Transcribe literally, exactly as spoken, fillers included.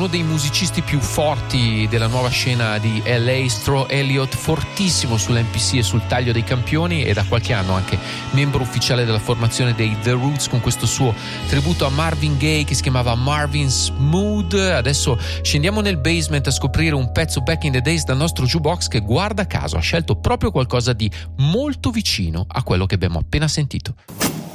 uno dei musicisti più forti della nuova scena di L A, Stro Elliott, fortissimo sull'M P C e sul taglio dei campioni, e da qualche anno anche membro ufficiale della formazione dei The Roots, con questo suo tributo a Marvin Gaye che si chiamava Marvin's Mood. Adesso scendiamo nel basement a scoprire un pezzo back in the days dal nostro jukebox che, guarda caso, ha scelto proprio qualcosa di molto vicino a quello che abbiamo appena sentito.